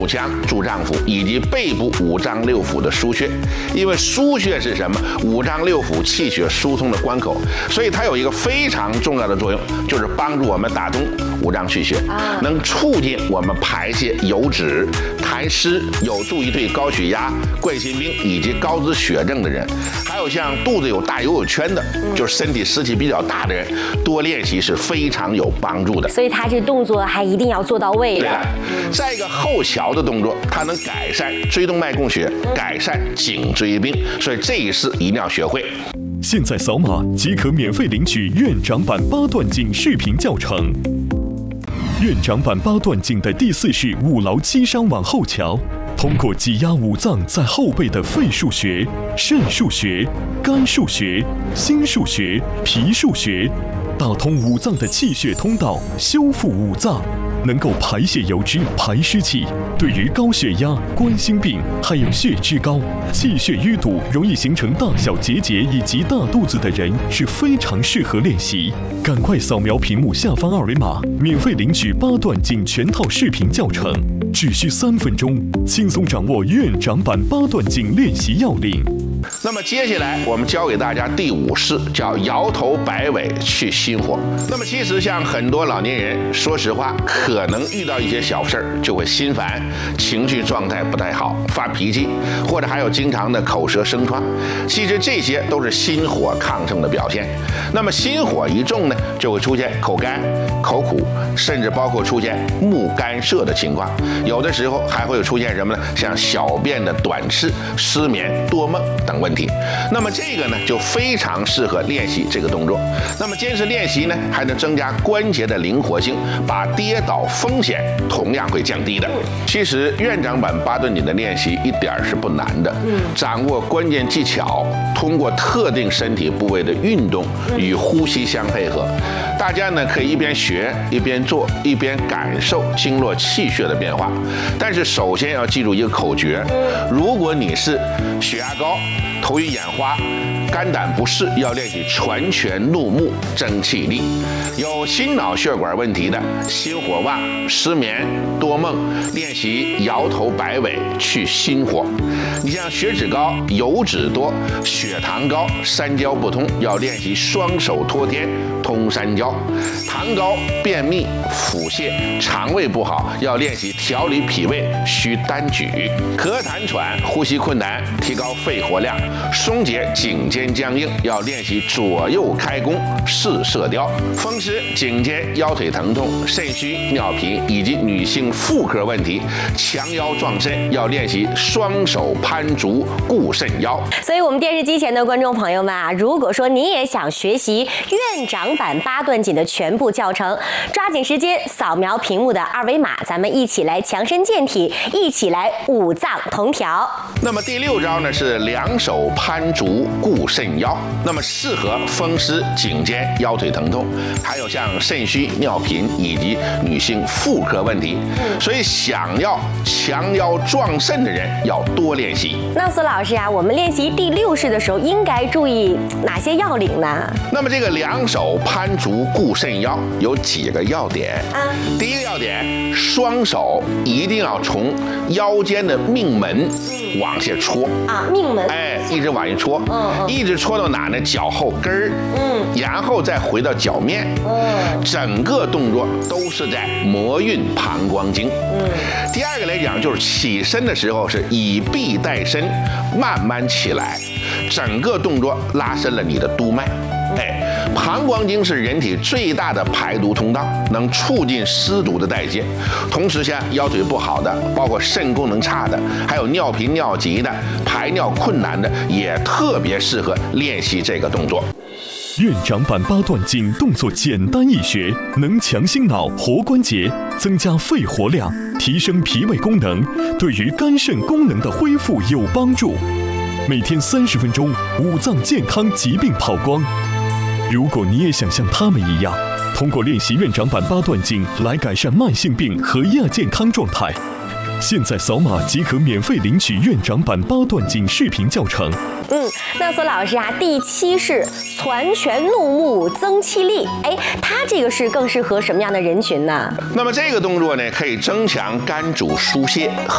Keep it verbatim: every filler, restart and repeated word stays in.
腹腔、柱脏腑以及背部五脏六腑的腧穴，因为腧穴是什么？五脏六腑气血疏通的关口，所以它有一个非常重要的作用，就是帮助我们打通五脏气血，能促进我们排泄油脂、痰湿，有助于对高血压、冠心病以及高脂血症的人，还有像肚子有大游泳圈的，就是身体湿气比较大的人，多练习是非常有帮助的。 所以他这动作还一定要做到位的。 对了，再一个后桥的动作，它能改善椎动脉供血，改善颈椎病，所以这一式一定要学会。 现在扫码即可免费领取院长版八段锦视频教程。院长版八段锦的第四式五劳七伤往后桥，通过挤压五脏在后背的肺腧穴、肾腧穴、肝腧穴、心腧穴、脾腧穴，打通五脏的气血通道，修复五脏，能够排泄油脂、排湿气，对于高血压、冠心病还有血脂高、气血淤堵、容易形成大小结节以及大肚子的人是非常适合练习。赶快扫描屏幕下方二维码，免费领取八段锦全套视频教程，只需三分钟，轻松掌握院长版八段锦练习要领。 那么接下来我们教给大家第五式，叫摇头摆尾去心火。那么其实像很多老年人，说实话，可能遇到一些小事儿就会心烦，情绪状态不太好，发脾气，或者还有经常的口舌生疮。其实这些都是心火亢盛的表现。那么心火一重呢，就会出现口干、口苦，甚至包括出现目干涩的情况。有的时候还会出现什么呢？像小便的短赤、失眠、多梦等问题。那么这个呢，就非常适合练习这个动作。那么坚持练习呢，还能增加关节的灵活性，把跌倒风险同样会降低的。其实院长版八段锦的练习一点是不难的，掌握关键技巧，通过特定身体部位的运动与呼吸相配合，大家呢可以一边学一边做，一边感受经络气血的变化。但是首先要记住一个口诀：如果你是血压高、头晕眼花、肝胆不适，要练习全拳怒目争气力；有心脑血管问题的，心火旺、失眠、多梦，练习摇头摆尾去心火。你像血脂高、油脂多、血糖高、三焦不通，要练习双手托天通三焦；糖高、便秘、腹泻、肠胃不好，要练习调理脾胃需单举；咳痰喘、呼吸困难，提高肺活量；松解颈肩僵硬，要练习左右开弓试射雕；风湿、颈肩、腰腿疼痛、肾虚、尿频以及女性妇科问题，强腰壮肾，要练习双手攀足固肾腰。 所以，我们电视机前的观众朋友们啊，如果说你也想学习院长版八段锦的全部教程，抓紧时间扫描屏幕的二维码，咱们一起来强身健体，一起来五脏同调。 那么第六招呢是两手攀足固肾腰，那么适合风湿、颈肩、腰腿疼痛，还有像肾虚、尿频以及女性妇科问题。所以想要强腰壮肾的人要多练习。 那苏老师啊，我们练习第六式的时候应该注意哪些要领呢？ 那么这个两手攀足固肾腰有几个要点啊？第一个要点，双手一定要从腰间的命门往下戳啊，命门， 哎，一直往下戳， 嗯嗯， 一直戳到哪呢？脚后跟儿，嗯，然后再回到脚面，嗯，整个动作都是在摩运膀胱经。嗯，第二个来讲就是起身的时候是以臂带身，慢慢起来，整个动作拉伸了你的督脉。哎，膀胱经是人体最大的排毒通道，能促进湿毒的代谢。同时，像腰腿不好的，包括肾功能差的，还有尿频尿急的、排尿困难的，也特别适合练习这个动作。 院长版八段锦动作简单易学，能强心脑、活关节，增加肺活量，提升脾胃功能，对于肝肾功能的恢复有帮助。每天三十分钟，五脏健康疾病跑光。如果你也想像他们一样，通过练习院长版八段锦来改善慢性病和亚健康状态，现在扫码即可免费领取院长版八段锦视频教程。 嗯，那苏老师啊，第七式攒拳怒目增气力，哎，它这个是更适合什么样的人群呢？ 那么这个动作呢，可以增强肝主疏泄。